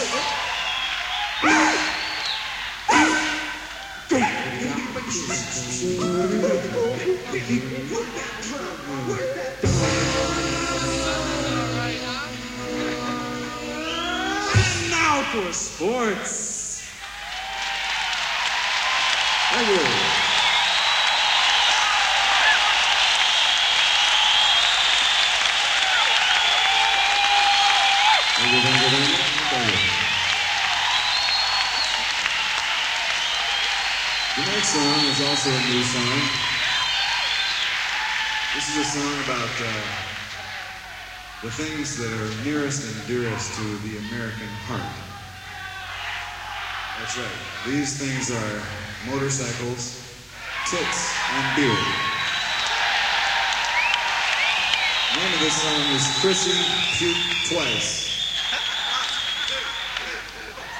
Now for sports. Thank you. The next song is also a new song. This is a song about the things that are nearest and dearest to the American heart. That's right. These things are motorcycles, tits, and beer. The name of this song is Chrissy Puke Twice.